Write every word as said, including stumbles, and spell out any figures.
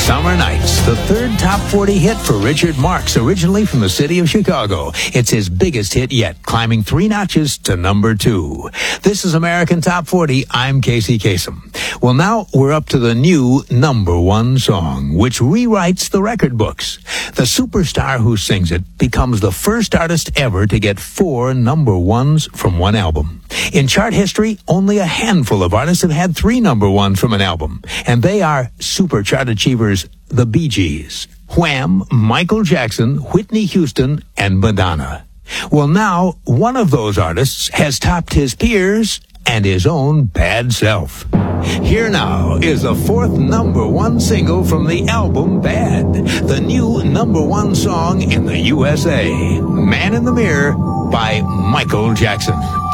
Summer Nights, the third top forty hit for Richard Marx, originally from the city of Chicago. It's his biggest hit yet, climbing three notches to number two. This is American Top forty. I'm Casey Kasem. Well, now we're up to the new number one song, which rewrites the record books. The superstar who sings it becomes the first artist ever to get four number ones from one album. In chart history, only a handful of artists have had three number ones from an album, and they are super chart achievers, the Bee Gees, Wham, Michael Jackson, Whitney Houston, and Madonna. Well, now, one of those artists has topped his peers and his own bad self. Here now is the fourth number one single from the album Bad, the new number one song in the U S A, Man in the Mirror by Michael Jackson.